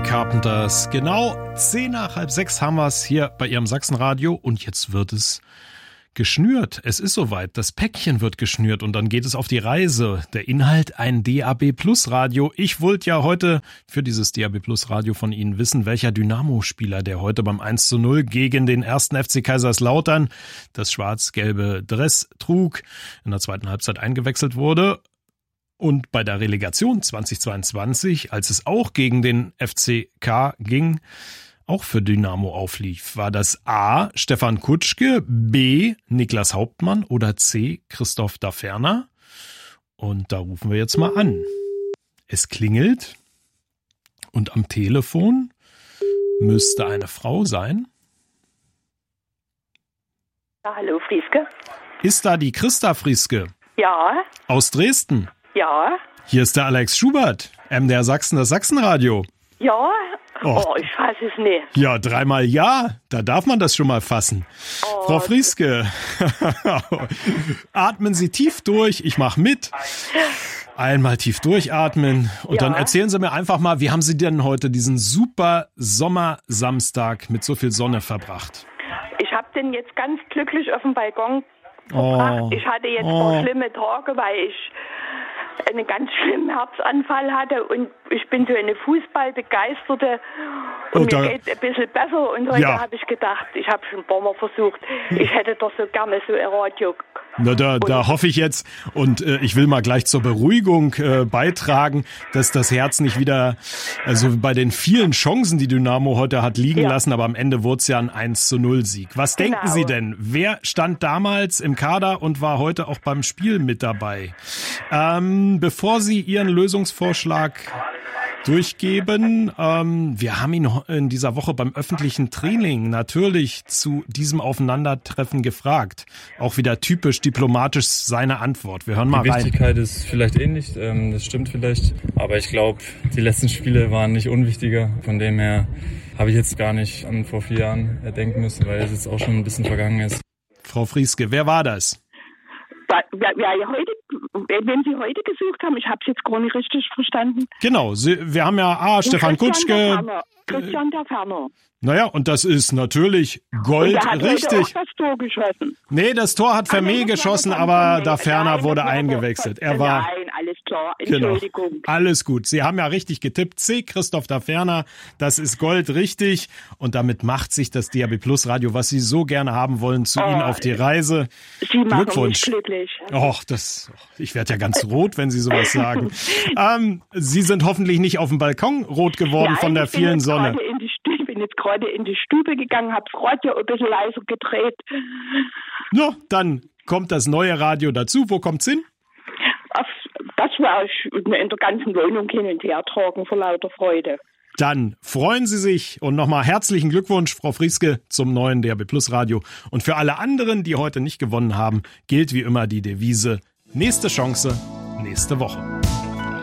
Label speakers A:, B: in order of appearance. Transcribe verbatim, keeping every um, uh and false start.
A: Carpenters. Genau zehn nach halb sechs haben wir es hier bei Ihrem Sachsenradio und jetzt wird es geschnürt. Es ist soweit. Das Päckchen wird geschnürt und dann geht es auf die Reise. Der Inhalt ein D A B Plus Radio. Ich wollte ja heute für dieses D A B Plus Radio von Ihnen wissen, welcher Dynamo-Spieler, der heute beim eins zu null gegen den ersten F C Kaiserslautern das schwarz-gelbe Dress trug, in der zweiten Halbzeit eingewechselt wurde. Und bei der Relegation zweitausendzweiundzwanzig, als es auch gegen den F C K ging, auch für Dynamo auflief, war das A. Stefan Kutschke, B. Niklas Hauptmann oder C. Christoph Daferner? Und da rufen wir jetzt mal an. Es klingelt und am Telefon müsste eine Frau sein.
B: Ja, hallo Frieske.
A: Ist da die Christa Frieske?
B: Ja.
A: Aus Dresden?
B: Ja.
A: Hier ist der Alex Schubert, M D R Sachsen, das Sachsenradio.
B: Ja.
A: Oh,
B: oh, ich weiß es nicht.
A: Ja, dreimal ja, da darf man das schon mal fassen. Oh. Frau Frieske, atmen Sie tief durch, ich mache mit. Einmal tief durchatmen und ja. Dann erzählen Sie mir einfach mal, wie haben Sie denn heute diesen super Sommersamstag mit so viel Sonne verbracht?
B: Ich habe den jetzt ganz glücklich auf dem Balkon verbracht. Oh. Ich hatte jetzt oh. paar schlimme Tage, weil ich einen ganz schlimmen Herzanfall hatte und ich bin so eine Fußballbegeisterte und oh, mir geht ein bisschen besser und heute ja. habe ich gedacht, ich habe schon ein paar Mal versucht, ich hätte doch so gerne so ein Radio.
A: Na, da, da hoffe ich jetzt und äh, ich will mal gleich zur Beruhigung äh, beitragen, dass das Herz nicht wieder, also bei den vielen Chancen, die Dynamo heute hat liegen ja. lassen, aber am Ende wurde es ja ein eins zu null Sieg. Was genau. denken Sie denn? Wer stand damals im Kader und war heute auch beim Spiel mit dabei? Ähm, bevor Sie Ihren Lösungsvorschlag durchgeben. Ähm, wir haben ihn in dieser Woche beim öffentlichen Training natürlich zu diesem Aufeinandertreffen gefragt. Auch wieder typisch diplomatisch seine Antwort. Wir hören mal rein.
C: Die Wichtigkeit ist vielleicht ähnlich, ähm, das stimmt vielleicht. Aber ich glaube, die letzten Spiele waren nicht unwichtiger. Von dem her habe ich jetzt gar nicht an vor vier Jahren denken müssen, weil es jetzt auch schon ein bisschen vergangen ist.
A: Frau Frieske, wer war das?
B: Wer, wer heute, wen Sie heute gesucht haben, ich habe es jetzt gar nicht richtig verstanden.
A: Genau, Sie, wir haben ja ah, Stefan Kutschke.
B: Christian Daferner.
A: Naja, und das ist natürlich Gold,
B: und der hat
A: richtig.
B: Heute auch das Tor geschossen.
A: Nee, das Tor hat Vermeer geschossen, aber Daferner wurde eingewechselt. Er war.
B: Nein, alles klar, Entschuldigung.
A: Genau. Alles gut. Sie haben ja richtig getippt. C. Christoph Daferner, das ist Gold, richtig. Und damit macht sich das D A B Plus Radio, was Sie so gerne haben wollen, zu oh, Ihnen auf die Reise.
B: Sie machen
A: Glückwunsch.
B: mich glücklich.
A: Och, das, ich werde ja ganz rot, wenn Sie sowas sagen. ähm, Sie sind hoffentlich nicht auf dem Balkon rot geworden
B: Nein,
A: von der vielen Sonne.
B: Ich bin jetzt gerade in die Stube gegangen, habe das Radio ein bisschen leiser gedreht.
A: No, dann kommt das neue Radio dazu. Wo kommt's hin?
B: Auf, das werde ich in der ganzen Wohnung hin und her tragen vor lauter Freude.
A: Dann freuen Sie sich und nochmal herzlichen Glückwunsch, Frau Frieske, zum neuen D A B Plus Radio. Und für alle anderen, die heute nicht gewonnen haben, gilt wie immer die Devise: nächste Chance, nächste Woche.